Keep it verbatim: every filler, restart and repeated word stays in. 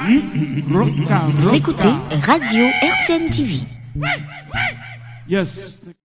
Vous écoutez Radio R C N T V. Yes.